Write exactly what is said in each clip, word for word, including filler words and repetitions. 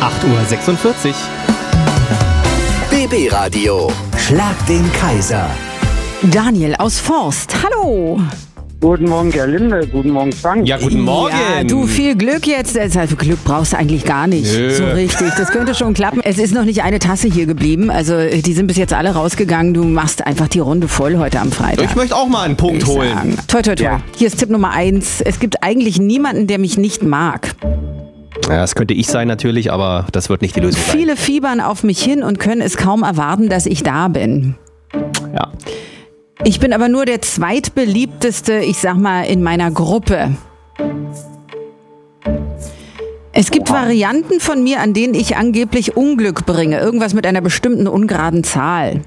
acht Uhr sechsundvierzig. B B Radio. Schlag den Kaiser. Daniel aus Forst, hallo. Guten Morgen, Gerlinde. Guten Morgen, Frank. Ja, guten Morgen. Ja, du, viel Glück jetzt. Also Glück brauchst du eigentlich gar nicht. Nö. So richtig. Das könnte schon klappen. Es ist noch nicht eine Tasse hier geblieben. Also die sind bis jetzt alle rausgegangen. Du machst einfach die Runde voll heute am Freitag. Ich möchte auch mal einen Punkt Würde ich holen. sagen. Toi, toi, toi. Ja. Hier ist Tipp Nummer eins. Es gibt eigentlich niemanden, der mich nicht mag. Ja, das könnte ich sein natürlich, aber das wird nicht die Lösung sein. Viele fiebern auf mich hin und können es kaum erwarten, dass ich da bin. Ja. Ich bin aber nur der zweitbeliebteste, ich sag mal, in meiner Gruppe. Es gibt Varianten von mir, an denen ich angeblich Unglück bringe. Irgendwas mit einer bestimmten ungeraden Zahl.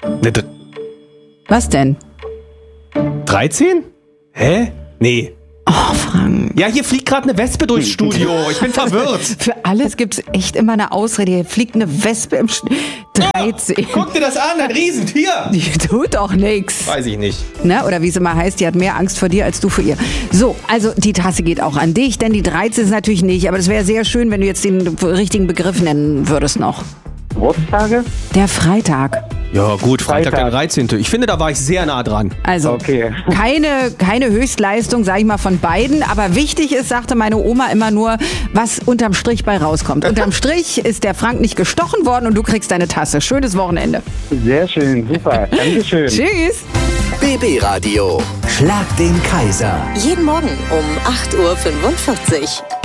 Was denn? dreizehn? Hä? Nee. Oh, Frank. Ja, hier fliegt gerade eine Wespe durchs Studio. Ich bin verwirrt. Für alles gibt's echt immer eine Ausrede. Hier fliegt eine Wespe im Sch dreizehn. Guck dir das an, ein Riesentier. Die tut doch nix. Weiß ich nicht. Ne? Oder wie es immer heißt, die hat mehr Angst vor dir als du vor ihr. So, also die Tasse geht auch an dich, denn die dreizehn ist natürlich nicht. Aber das wäre sehr schön, wenn du jetzt den richtigen Begriff nennen würdest noch. Geburtstage? Der Freitag. Ja gut, Freitag, Freitag. der dreizehnte. Ich finde, da war ich sehr nah dran. Also Okay. keine, keine Höchstleistung, sag ich mal, von beiden. Aber wichtig ist, sagte meine Oma immer nur, was unterm Strich bei rauskommt. Unterm Strich ist der Frank nicht gestochen worden und du kriegst deine Tasse. Schönes Wochenende. Sehr schön, super. Dankeschön. Tschüss. B B Radio. Schlag den Kaiser. Jeden Morgen um acht Uhr fünfundvierzig.